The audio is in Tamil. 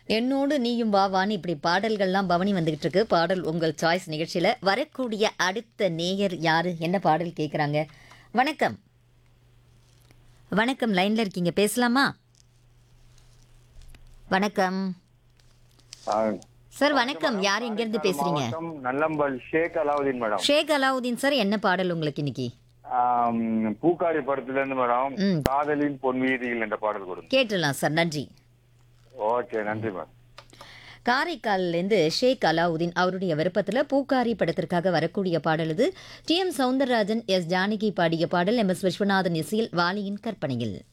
என்னோடு நீயும் வா வான்னு இப்படி பாடல்கள்லாம் பவனி வந்துகிட்டு இருக்கு. பாடல் உங்கள் சாய்ஸ் நிகழ்ச்சியில வரக்கூடிய அடுத்த நேயர் யாரு? என்ன பாடல் கேட்குறாங்க? வணக்கம். வணக்கம், லைன்ல இருக்கீங்க, பேசலாமா? வணக்கம் ஆ, சார். வணக்கம் வணக்கம், மேடம். யார் எங்கேருந்து காரைக்கால் பேசுறீங்க? மாவட்டம் நல்லம்பல் ஷேக் அலாவுதீன் மேடம். ஷேக் அலாவுதீன் சார், என்ன பாடல் உங்களுக்கு இன்னைக்கு? பூக்காரி படத்துல இருந்து மேடம், ம் காதலின் பொன்வீதியில் என்ற பாடல் கொடுங்க. கேட்டுடலாம் சார், நன்றி. ஓகே, நன்றி மேடம். காரைக்கால்லேருந்து ஷேக் அலாவுதீன் அவருடைய விருப்பத்தில் பூக்காரி படத்திற்காக வரக்கூடிய பாடல் இது. D M Soundararajan, S Janaki பாடிய பாடல். எம் எஸ் விஸ்வநாதன் இசையில், வாலியின் கற்பனையில்.